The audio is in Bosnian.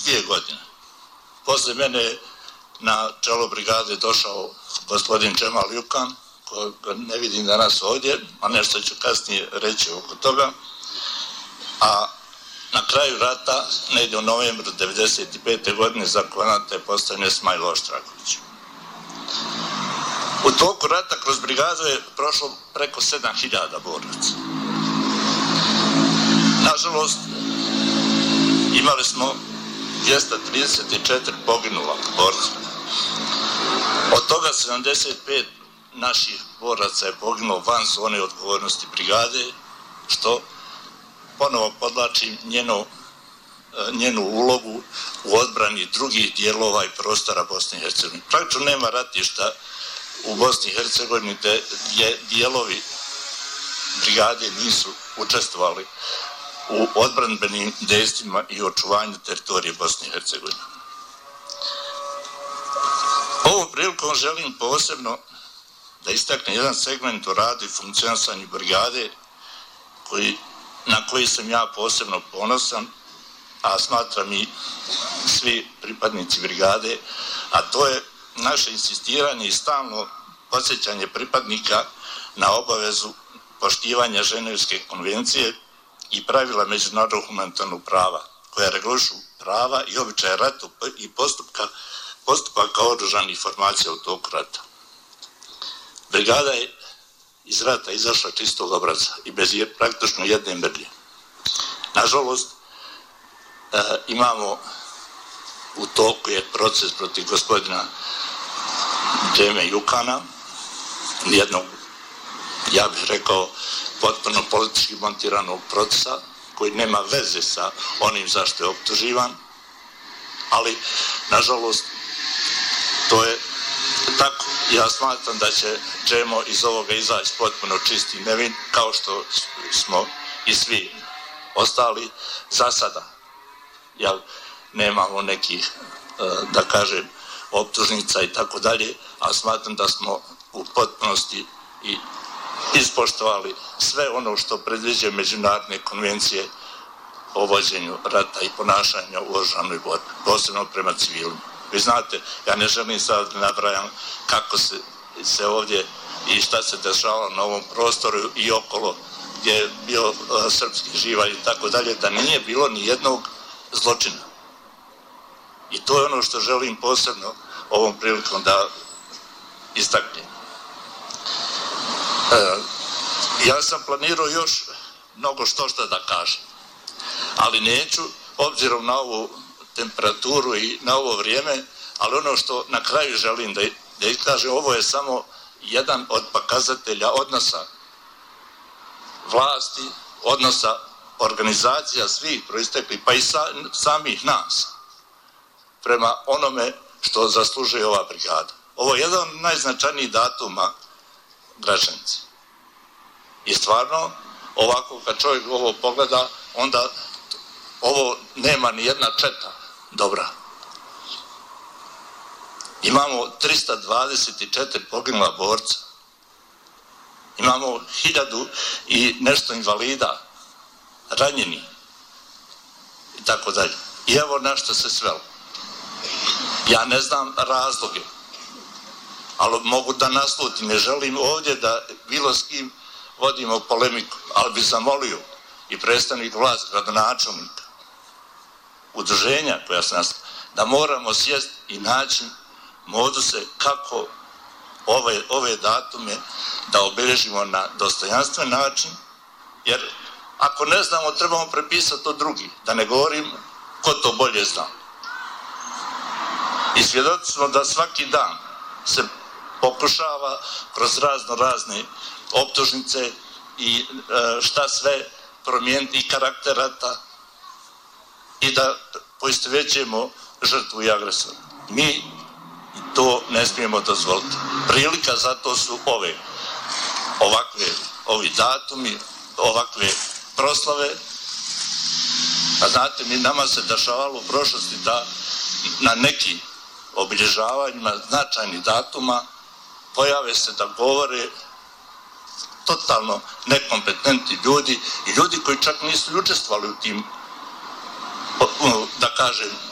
2 godine. Posle mene na čelo brigade došao gospodin Džemal Jukan, koga ne vidim danas ovdje, a nešto ću kasnije reći oko toga. A na kraju rata, negdje u novembru 1995. godine, za komandanta je postavljen Smajlo Oštraković. U toku rata kroz brigadu je prošlo preko 7000 boraca. Nažalost, imali smo 234 poginula borca. Od toga 75 naših boraca je poginulo van zone odgovornosti brigade, što ponovo podlačim njenu ulogu u odbrani drugih dijelova i prostora Bosne i Hercegovine. Praktično nema ratišta u Bosni i Hercegovini gdje dijelovi brigade nisu učestvovali u odbranbenim dejstvima i očuvanju teritorije Bosne i Hercegovine. Ovom prilikom želim posebno da istaknem jedan segment u radu i funkcionisanju brigade na koji sam ja posebno ponosan, a smatram i svi pripadnici brigade, a to je naše insistiranje i stalno podsjećanje pripadnika na obavezu poštivanja Ženevske konvencije i pravila međunarodnog humanitarnog prava, koja regulišu prava i običaje rata i postupaka oružanih formacija u toku rata. Brigada je iz rata izašla čistog obraza i bez praktično jedne mrlje. Nažalost, imamo u toku je proces protiv gospodina Džeme Jukana, jednog, ja bih rekao, potpuno politički montiranog procesa, koji nema veze sa onim zašto je optuživan, ali, nažalost, to je tako. Ja smatram da će Džemo iz ovoga izaći potpuno čisti nevin, kao što smo i svi ostali za sada. Jel, nemamo nekih, da kažem, optužnica i tako dalje, a smatram da smo u potpunosti i ispoštovali sve ono što predviđa međunarodne konvencije o vođenju rata i ponašanja u oružanoj borbi, posebno prema civilima. Vi znate, ja ne želim sad da nabrajam kako se ovdje i šta se dešava na ovom prostoru i okolo gdje je bio srpski živalj i tako dalje, da nije bilo ni jednog zločina. I to je ono što želim posebno ovom prilikom da istaknem. Ja sam planirao još mnogo što da kažem, ali neću, obzirom na ovu temperaturu i na ovo vrijeme, ali ono što na kraju želim da iskažem, ovo je samo jedan od pokazatelja odnosa vlasti, odnosa organizacija svih proisteklih, pa i samih nas, prema onome što zaslužuje ova brigada. Ovo je jedan od najznačajnijih datuma Gračanice. I stvarno, ovako kad čovjek ovo pogleda, onda ovo nema ni jedna četa dobra. Imamo 324 poginula borca. Imamo 1000 i nešto invalida, ranjeni i tako dalje. I evo na što se svelo. Ja ne znam razloge, ali mogu da naslutim. Ne želim ovdje da bilo s kim vodimo polemiku, ali bi zamolio i predstavnik vlasti, gradonačelnika, udruženja koja se nas, da moramo sjesti i naći moduse kako ove datume da obilježimo na dostojanstven način, jer ako ne znamo, trebamo prepisati to drugi, da ne govorim ko to bolje zna. I svjedoci smo da svaki dan se pokušava kroz razne optužnice i šta sve promijeniti i karakter rata i da poistovjećujemo žrtvu i agresora. Mi to ne smijemo dozvoliti. Prilika za to su ovi datumi, ovakve proslave. A znate, nama se dešavalo u prošlosti da na nekim obilježavanjima značajnih datuma pojave se da govore totalno nekompetentni ljudi i ljudi koji čak nisu učestvovali u tim, da kažem,